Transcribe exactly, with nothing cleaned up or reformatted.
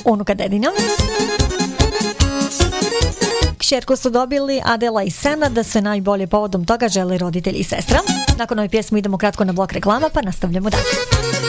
unuka dedinja. Kćerku su dobili Adela i Sena, da sve najbolje povodom toga žele roditelji i sestra. Nakon ove pjesme idemo kratko na blok reklama, pa nastavljamo dalje.